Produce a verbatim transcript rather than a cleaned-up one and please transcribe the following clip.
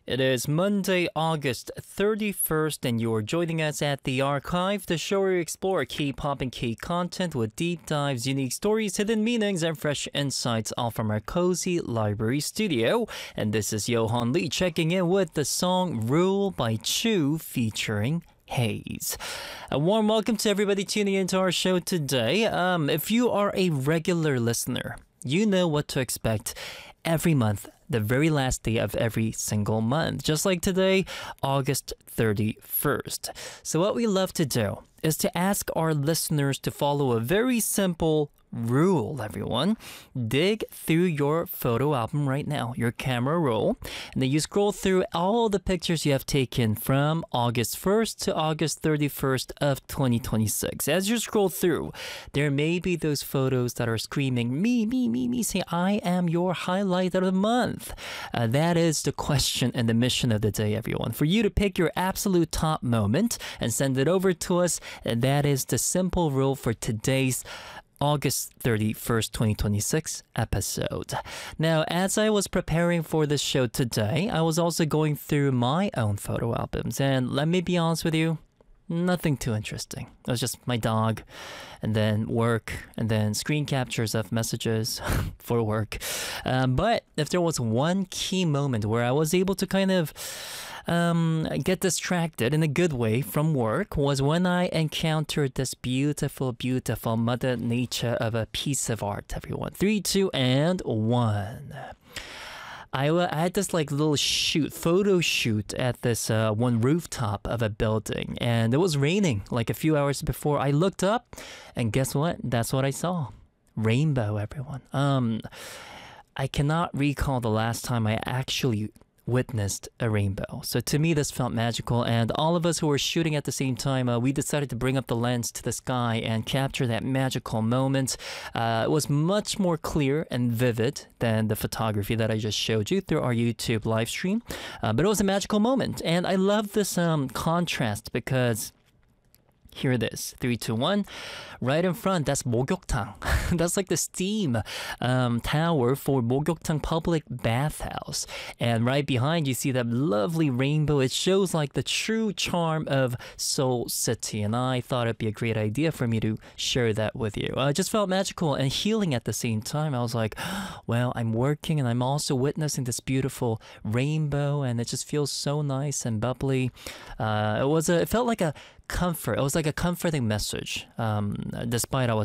It is Monday, August thirty-first, and you're joining us at The Archive, the show where we explore K-pop and K-content with deep dives, unique stories, hidden meanings, and fresh insights, all from our cozy library studio. And this is Johan Lee checking in with the song Rule by Chu featuring Haze. A warm welcome to everybody tuning into our show today. Um, if you are a regular listener, you know what to expect every month, the very last day of every single month. Just like today, August thirty-first. So what we love to do is to ask our listeners to follow a very simple rule, everyone. Dig through your photo album right now, your camera roll, and then you scroll through all the pictures you have taken from August first to August thirty-first of twenty twenty-six. As you scroll through, there may be those photos that are screaming, me, me, me, me, saying, I am your highlight of the month. Uh, that is the question and the mission of the day, everyone. For you to pick your absolute top moment and send it over to us, and that is the simple rule for today's August thirty-first, twenty twenty-six episode. Now, as I was preparing for this show today, I was also going through my own photo albums, and let me be honest with you, nothing too interesting. It was just my dog, and then work, and then screen captures of messages for work. Um, but if there was one key moment where I was able to kind of Um, get distracted in a good way from work was when I encountered this beautiful, beautiful Mother Nature of a piece of art, everyone. Three, two, and one. I, I had this like little shoot, photo shoot at this uh, one rooftop of a building, and it was raining like a few hours before. I looked up, and guess what? That's what I saw. Rainbow, everyone. Um, I cannot recall the last time I actually witnessed a rainbow. So to me, this felt magical, and all of us who were shooting at the same time, uh, we decided to bring up the lens to the sky and capture that magical moment. Uh, it was much more clear and vivid than the photography that I just showed you through our YouTube live stream, uh, but it was a magical moment, and I love this um, contrast because here it is, three, two, one. Right in front, that's 목욕탕. That's like the steam um, tower for 목욕탕 public bathhouse. And right behind, you see that lovely rainbow. It shows like the true charm of Seoul City. And I thought it'd be a great idea for me to share that with you. Uh, it just felt magical and healing at the same time. I was like, well, I'm working and I'm also witnessing this beautiful rainbow, and it just feels so nice and bubbly. Uh, it was a, it felt like a comfort. It was like a comforting message. Um, despite I was